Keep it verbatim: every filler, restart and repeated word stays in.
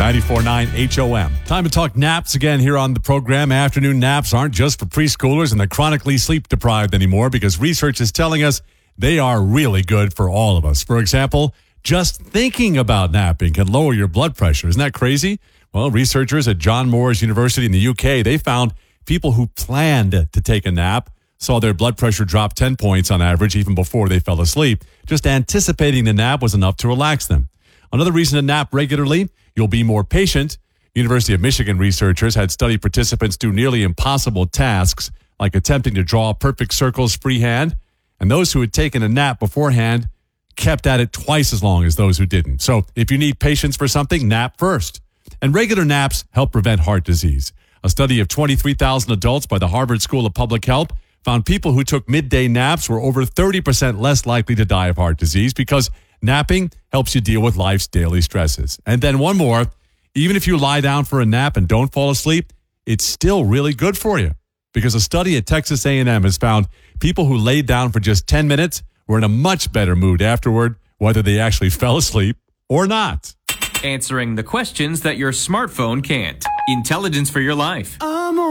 ninety-four point nine H O M. Time to talk naps again here on the program. Afternoon naps aren't just for preschoolers and the chronically sleep deprived anymore, because research is telling us they are really good for all of us. For example, just thinking about napping can lower your blood pressure. Isn't that crazy? Well, researchers at John Moores University in the U K, they found people who planned to take a nap saw their blood pressure drop ten points on average even before they fell asleep. Just anticipating the nap was enough to relax them. Another reason to nap regularly, you'll be more patient. University of Michigan researchers had study participants do nearly impossible tasks, like attempting to draw perfect circles freehand, and those who had taken a nap beforehand kept at it twice as long as those who didn't. So if you need patience for something, nap first. And regular naps help prevent heart disease. A study of twenty-three thousand adults by the Harvard School of Public Health found people who took midday naps were over thirty percent less likely to die of heart disease, because napping helps you deal with life's daily stresses. And then one more, even if you lie down for a nap and don't fall asleep, it's still really good for you, because a study at Texas A and M has found people who laid down for just ten minutes were in a much better mood afterward, whether they actually fell asleep or not. Answering the questions that your smartphone can't. Intelligence for your life.